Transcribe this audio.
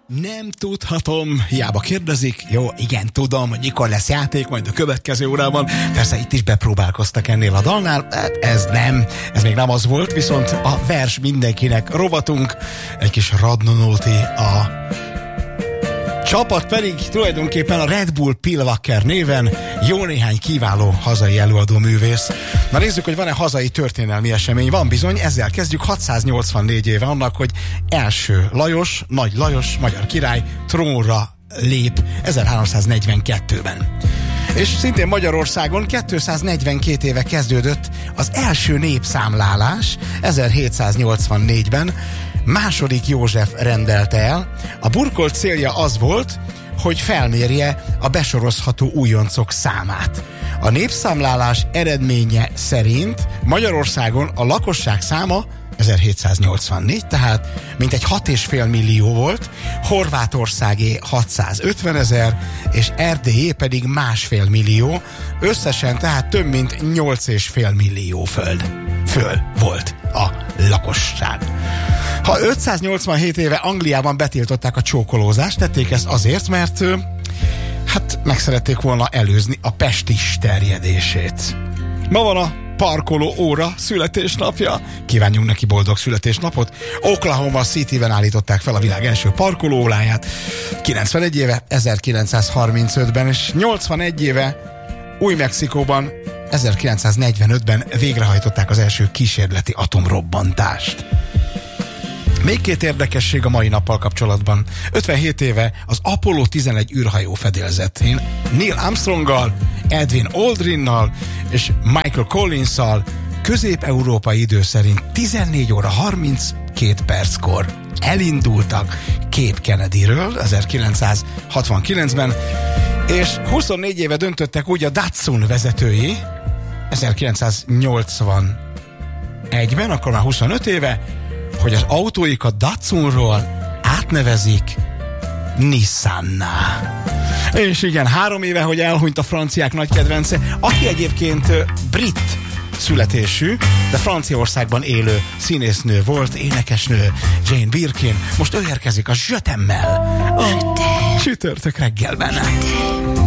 Nem tudhatom. Hiába kérdezik. Jó, igen, tudom, hogy mikor lesz játék, majd a következő órában. Persze itt is bepróbálkoztak ennél a dalnál. Ez még nem az volt, viszont a vers mindenkinek rovatunk. Egy kis Radnonóti a csapat pedig tulajdonképpen a Red Bull Pillwacker néven jó néhány kiváló hazai előadó művész. Na nézzük, hogy van-e hazai történelmi esemény. Van bizony, ezzel kezdjük. 684 éve annak, hogy első Lajos, Nagy Lajos, magyar király trónra lép 1342-ben. És szintén Magyarországon 242 éve kezdődött az első népszámlálás 1784-ben. Második József rendelte el. A burkolt célja az volt, hogy felmérje a besorozható újoncok számát. A népszámlálás eredménye szerint Magyarországon a lakosság száma 1784, tehát mintegy 6,5 millió volt, Horvátországé 650 000, és Erdélyé pedig 1,5 millió, összesen tehát több mint 8,5 millió föld volt a lakosság. Ha 587 éve Angliában betiltották a csókolózást, tették ezt azért, mert meg szerették volna előzni a pestis terjedését. Ma van a parkoló óra születésnapja. Kívánjunk neki boldog születésnapot. Oklahoma Cityben állították fel a világ első parkolóóráját. 91 éve, 1935-ben, és 81 éve Új-Mexikóban, 1945-ben végrehajtották az első kísérleti atomrobbantást. Még két érdekesség a mai nappal kapcsolatban. 57 éve az Apollo 11 űrhajó fedélzetén Neil Armstronggal, Edwin Aldrinnal és Michael Collinsszal közép-európai idő szerint 14 óra 32 perckor elindultak Cape Kennedyről 1969-ben, és 24 éve döntöttek úgy a Datsun vezetői 1981-ben, akkor már 25 éve, hogy az autóikat Datsunról átnevezik Nissanná. És igen, 3 éve, hogy elhunyt a franciák nagy kedvence, aki egyébként brit születésű, de Franciaországban élő színésznő volt, énekesnő, Jane Birkin. Most ő érkezik a Zsötemmel a csütörtök reggelben.